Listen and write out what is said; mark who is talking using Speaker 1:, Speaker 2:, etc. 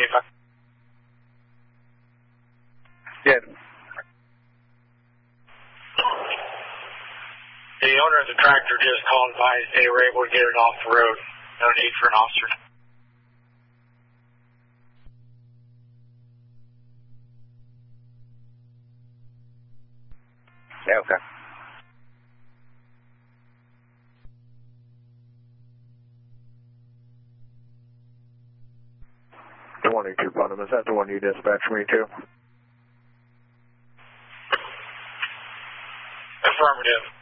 Speaker 1: Good.
Speaker 2: The owner of the tractor just called and advised they were able to get it off the road. No need for an officer.
Speaker 1: Yeah, okay. The 182 Putnam, is that the one you dispatched me to?
Speaker 2: Affirmative.